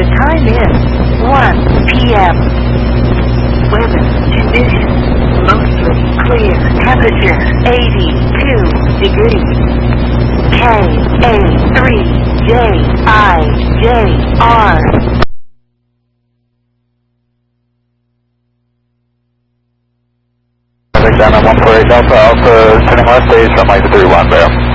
time is 1 p.m. Weather conditions mostly clear. Temperature 82 degrees. KA3JIJR. Down on 148 Delta, Alpha, turning left, stage, runway 31, barrel.